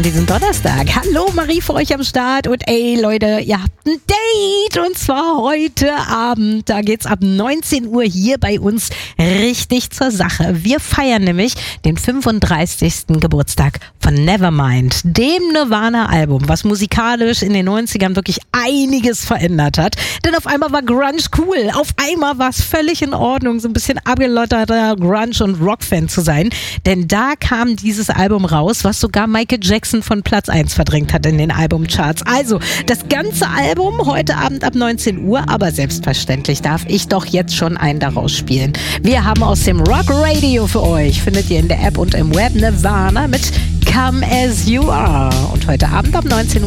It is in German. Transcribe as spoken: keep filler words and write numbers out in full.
an diesem Donnerstag. Hallo, Marie für euch am Start und ey Leute, ihr habt ein Date und zwar heute Abend. Da geht's ab neunzehn Uhr hier bei uns richtig zur Sache. Wir feiern nämlich den fünfunddreißigsten Geburtstag von Nevermind, dem Nirvana-Album, was musikalisch in den neunzigern wirklich einiges verändert hat. Denn auf einmal war Grunge cool, auf einmal war es völlig in Ordnung, so ein bisschen abgelotterter Grunge- und Rock-Fan zu sein. Denn da kam dieses Album raus, was sogar Michael Jackson von Platz eins verdrängt hat in den Albumcharts. Also das ganze Album heute Abend ab neunzehn Uhr, aber selbstverständlich darf ich doch jetzt schon einen daraus spielen. Wir haben aus dem Rock Radio für euch, findet ihr in der App und im Web, Nirvana mit Come As You Are. Und heute Abend ab neunzehn Uhr